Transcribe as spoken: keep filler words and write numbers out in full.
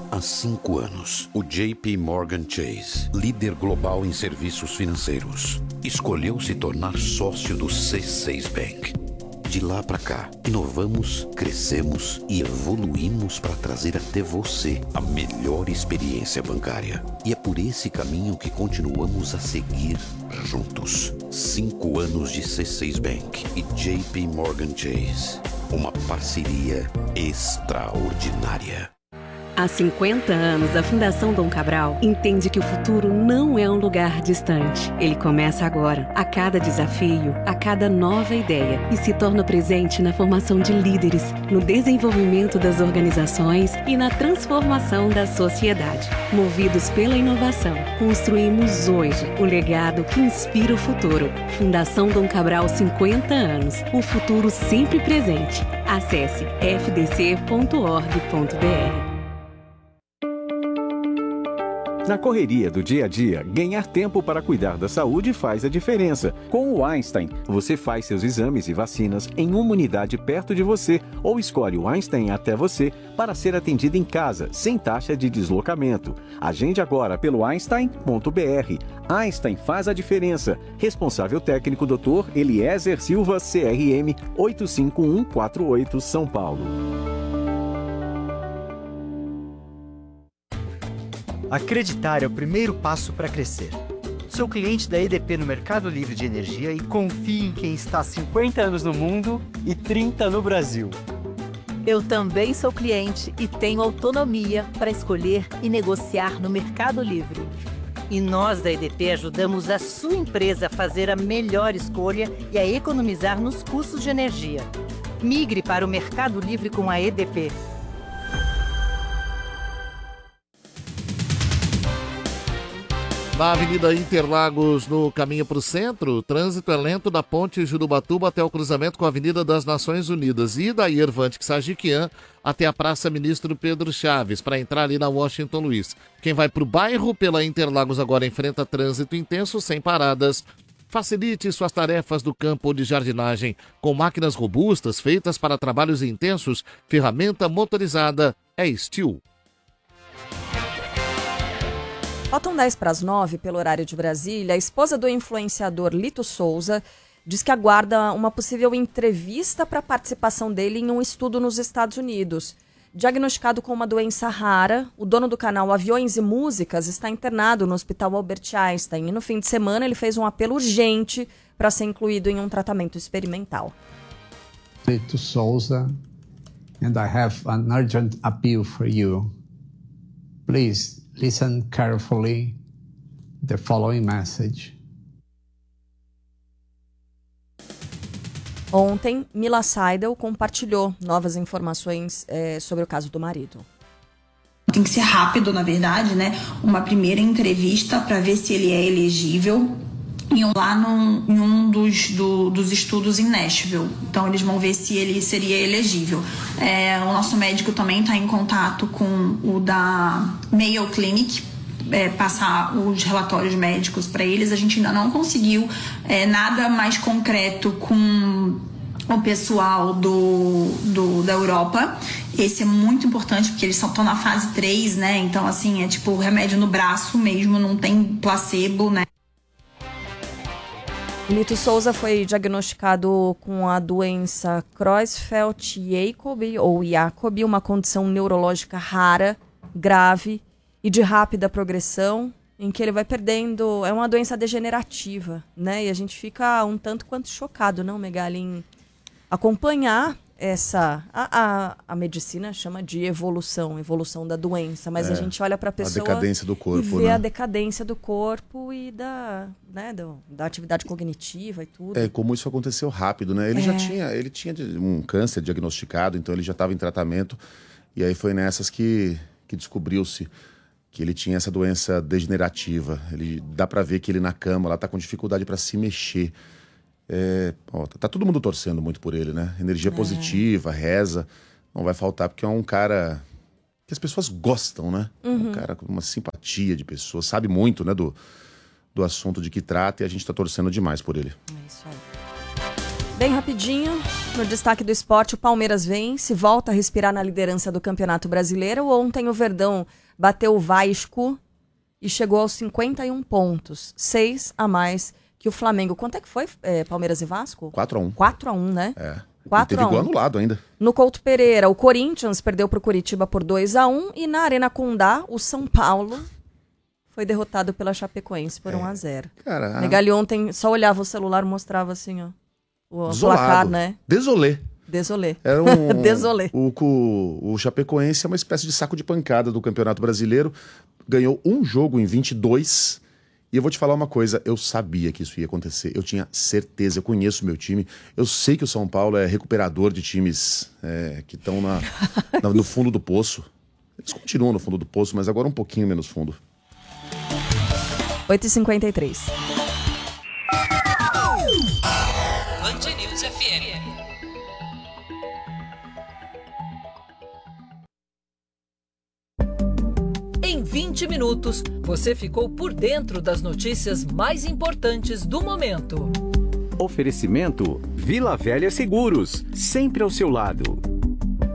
Há cinco anos, o J P Morgan Chase, líder global em serviços financeiros, escolheu se tornar sócio do C seis Bank. De lá para cá, inovamos, crescemos e evoluímos para trazer até você a melhor experiência bancária. E é por esse caminho que continuamos a seguir juntos. Cinco anos de C seis Bank e J P Morgan Chase. Uma parceria extraordinária. Há cinquenta anos, a Fundação Dom Cabral entende que o futuro não é um lugar distante. Ele começa agora, a cada desafio, a cada nova ideia, e se torna presente na formação de líderes, no desenvolvimento das organizações e na transformação da sociedade. Movidos pela inovação, construímos hoje o legado que inspira o futuro. Fundação Dom Cabral, cinquenta anos. O futuro sempre presente. Acesse f d c ponto org ponto b r. Na correria do dia a dia, ganhar tempo para cuidar da saúde faz a diferença. Com o Einstein, você faz seus exames e vacinas em uma unidade perto de você ou escolhe o Einstein até você para ser atendido em casa, sem taxa de deslocamento. Agende agora pelo einstein ponto b r. Einstein faz a diferença. Responsável técnico doutor Eliezer Silva, C R M oito cinco um quatro oito, São Paulo. Acreditar é o primeiro passo para crescer. Sou cliente da E D P no Mercado Livre de Energia e confio em quem está há cinquenta anos no mundo e trinta no Brasil. Eu também sou cliente e tenho autonomia para escolher e negociar no Mercado Livre. E nós da E D P ajudamos a sua empresa a fazer a melhor escolha e a economizar nos custos de energia. Migre para o Mercado Livre com a E D P. Na Avenida Interlagos, no caminho para o centro, o trânsito é lento da ponte Jurubatuba até o cruzamento com a Avenida das Nações Unidas e da Irvante Sajiquian até a Praça Ministro Pedro Chaves, para entrar ali na Washington Luiz. Quem vai para o bairro pela Interlagos agora enfrenta trânsito intenso sem paradas. Facilite suas tarefas do campo ou de jardinagem com máquinas robustas feitas para trabalhos intensos. Ferramenta motorizada é Steel. Faltam dez para as nove pelo horário de Brasília. A esposa do influenciador Lito Souza diz que aguarda uma possível entrevista para a participação dele em um estudo nos Estados Unidos. Diagnosticado com uma doença rara, o dono do canal Aviões e Músicas está internado no Hospital Albert Einstein e no fim de semana ele fez um apelo urgente para ser incluído em um tratamento experimental. Lito Souza, and I have an urgent appeal for you. Please listen carefully to the following message. Ontem, Mila Seidel compartilhou novas informações é, sobre o caso do marido. Tem que ser rápido, na verdade, né? Uma primeira entrevista para ver se ele é elegível em um, lá num, em um dos, do, dos estudos em Nashville. Então, eles vão ver se ele seria elegível. É, o nosso médico também está em contato com o da Mayo Clinic, é, passar os relatórios médicos para eles. A gente ainda não conseguiu é, nada mais concreto com o pessoal do, do, da Europa. Esse é muito importante porque eles estão na fase três, né? Então, assim, é tipo remédio no braço mesmo, não tem placebo, né? Lito Souza foi diagnosticado com a doença Creutzfeldt-Jakob, ou Jacob, uma condição neurológica rara, grave e de rápida progressão, em que ele vai perdendo... É uma doença degenerativa, né? E a gente fica um tanto quanto chocado, não, Megali, em acompanhar essa... A, a, a medicina chama de evolução, evolução da doença, mas é, a gente olha para a pessoa... A decadência do corpo, e vê né? a decadência do corpo e da, né, do, da atividade cognitiva e tudo. É, como isso aconteceu rápido, né? Ele É. já tinha, ele tinha um câncer diagnosticado, então ele já estava em tratamento, e aí foi nessas que, que descobriu-se que ele tinha essa doença degenerativa. Ele, dá para ver que ele na cama, lá tá com dificuldade para se mexer. É, ó, tá todo mundo torcendo muito por ele, né? Energia É. positiva, reza, não vai faltar, porque é um cara que as pessoas gostam, né? Uhum. Um cara com uma simpatia de pessoas, sabe muito, né, do, do assunto de que trata, e a gente tá torcendo demais por ele. É isso aí. Bem rapidinho, no destaque do esporte, o Palmeiras vence, volta a respirar na liderança do Campeonato Brasileiro. Ontem o Verdão bateu o Vasco e chegou aos cinquenta e um pontos, seis a mais que o Flamengo. Quanto é que foi, é, Palmeiras e Vasco? quatro a um. quatro a um, né? É. quatro a um. Teve gol anulado ainda. No Couto Pereira, o Corinthians perdeu para o Curitiba por dois a um e na Arena Condá, o São Paulo foi derrotado pela Chapecoense por é. um a zero. Cara, Megali ontem só olhava o celular e mostrava assim, ó. O Desolado. placar, né? Desolé. Desolé. Era um, Desolé. O, o, o Chapecoense é uma espécie de saco de pancada do Campeonato Brasileiro. Ganhou um jogo em vinte e dois. E eu vou te falar uma coisa, eu sabia que isso ia acontecer. Eu tinha certeza, eu conheço o meu time. Eu sei que o São Paulo é recuperador de times é, que estão na, na, no fundo do poço. Eles continuam no fundo do poço, mas agora um pouquinho menos fundo. oito e cinquenta e três. Em vinte minutos, você ficou por dentro das notícias mais importantes do momento. Oferecimento Vila Velha Seguros, sempre ao seu lado.